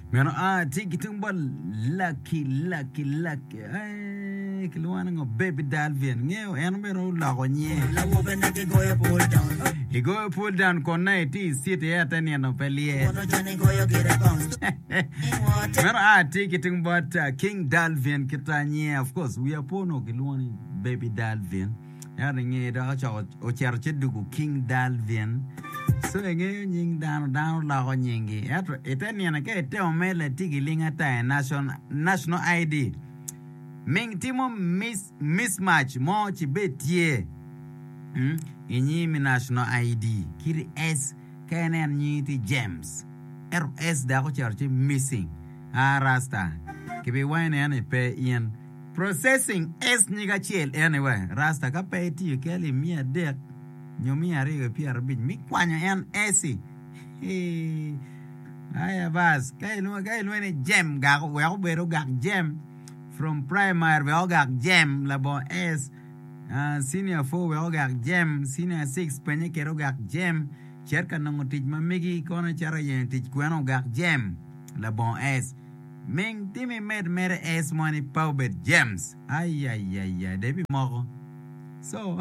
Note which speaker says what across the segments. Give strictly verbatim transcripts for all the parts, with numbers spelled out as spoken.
Speaker 1: Meno ah tiki tumba lucky lucky lucky. Ay kilwana ngo baby Dalvin. Ngeo eno mero la gonye.
Speaker 2: La woman that go ya pull down.
Speaker 1: He go pull down kona iti city ya tani no pelie.
Speaker 2: Kono jani go ya get a bounce.
Speaker 1: Meno ah tiki tumba King Dalvin kitanye. Of course we are pono kilwani baby Dalvin. Ya nge da cha o cherche dugu King Dalvin. So nge nying down down la nyingi. Ato etani na ke te omele tiki linga ta national national I D. Ming timo miss mismatch mo chibetie. Hmm inyi mi national I D. Kiri S kene nyi ti James. R S da ko charge missing. Arasta. Kibe wine ane pe yen processing S niga chiel anyway. Rasta ka pe ti kele mia dek. Nyomi ari pia rabin mi kwanya en esi. Eh. Aya bas, kay lu kay lu ni gem ga ko wa bero ga gem from primary we all got gem la bon S uh, senior four we all got gem senior six penye kero got gem cerca no tij mamigi kono chara yen tij kwano got gem la bon S ming timi med mere S money powbet gems ay ay ay ay debi moko so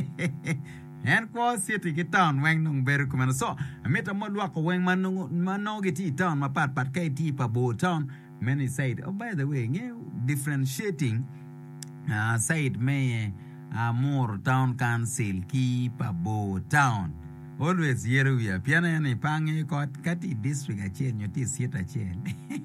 Speaker 1: and ko city ki town weng nung beru kumano so amita mo lwa ko weng manung manogi ti town mapat pat kay ti pa bo town many said oh by the way nge differentiating uh, said may uh, more town council ki pa bo town always yeru ya piana ni pange ko kati district achen nyoti sieta achen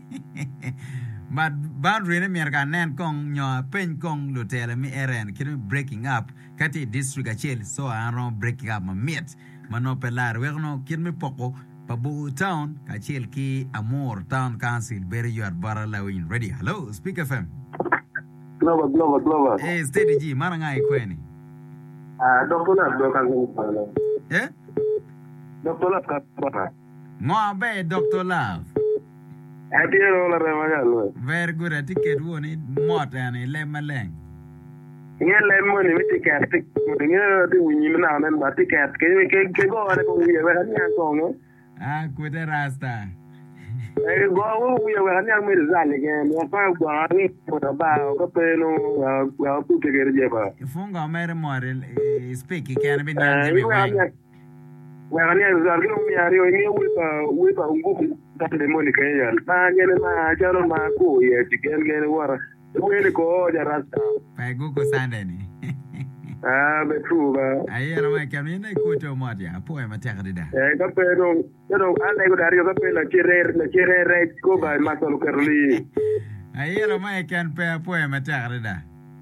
Speaker 1: but boundary ne mer kanen kong nyo pen kong lutela mi eren kin breaking up kati district achen so aron breaking up ma met mano pelar we no kin mi poko pa bo town kachel ki amor town council better you are bara lawin ready hello speak F M
Speaker 3: Glova glova glova
Speaker 1: eh steady ji mara ngai kweni
Speaker 3: ah doctor Lab do kan ko
Speaker 1: eh
Speaker 3: doctor Lab ka pata
Speaker 1: mo be Doctor Love
Speaker 3: Adiro la remagalo
Speaker 1: very good at ticket woni mota ani le maleng
Speaker 3: nge le mo ni miti ka tik nge ti winyi na na ba ticket ke ke ke go ne ko wiye wa ni ko ngo
Speaker 1: ah kude rasta
Speaker 3: e go wo wiye wa ni mi zali ke mo fa go ni ko da ba ko pe no wa ku ke ge je ba
Speaker 1: funga mere more speak can be nyanze mi wa
Speaker 3: wa ni zali no mi ari o ni wi ba wi ba ngufu da de mo ni ke ya ba ni na jaro ma ko ye ti ke ge wara we ko ja rasta
Speaker 1: pa gugu sande ni
Speaker 3: ah be true ba
Speaker 1: ayero ma kam ni ko to mo dia po e ma te kadida
Speaker 3: eh ka pe no no ala ko dario ka pe la chirer la chirer ko ba ma solo kerli
Speaker 1: ayero ma kan pe po e ma te kadida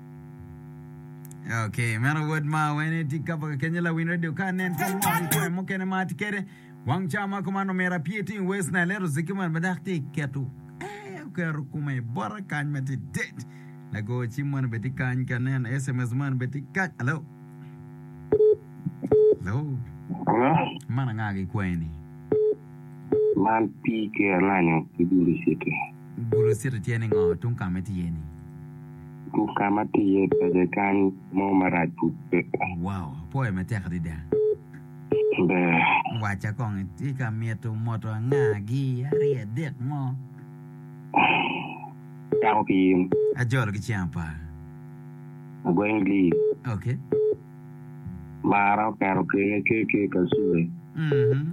Speaker 1: okay mero word ma when ti ka ba kenya la win radio kan nen kan mo mo ken ma ti kere wang chama ko mano mera pieti west na lero zikiman badakti ketu kero kuma bora kan meti det lago chimon beti kan kanen S M S man beti kan hello hello mana ngagi kweni
Speaker 3: man pi ke lanyo ti bulu sete
Speaker 1: bulu sete tiene ngo tung kameti yeni
Speaker 3: ku kamati ye de kan mo maratu pe
Speaker 1: wow poe meti akadida
Speaker 3: be
Speaker 1: wacha kong ti kamieto moto ngagi ari det mo
Speaker 3: Tao pi
Speaker 1: ajor ki champa
Speaker 3: Gwengli
Speaker 1: okay
Speaker 3: mara pero ke ke ke kasue
Speaker 1: mhm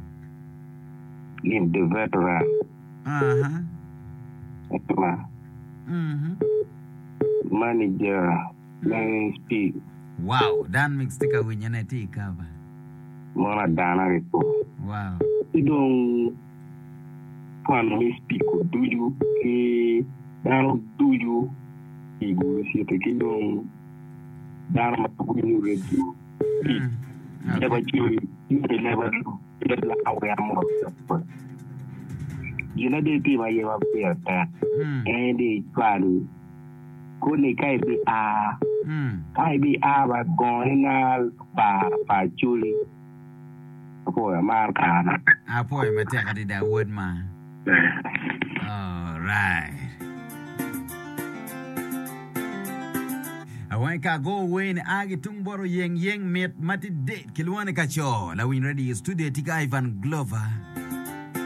Speaker 3: in the veteran
Speaker 1: aha
Speaker 3: etma
Speaker 1: mhm
Speaker 3: manager may speak
Speaker 1: wow dan mix tika winyane ti kaba
Speaker 3: mona dana ko
Speaker 1: wow
Speaker 3: idong pan me speak do you ke dan do you igu si te kidong dan ma ko ni radio never you never you la awe amo you know de ti ba ye ba ta and de kwani ko ne kai bi a kai bi a ba gona pa pa chuli ko ma kana
Speaker 1: apo e mate kadida word ma all right awan ka go win agi tungboro yeng yeng met mati de kilwane kacho la win ready studio tika Ivan Glover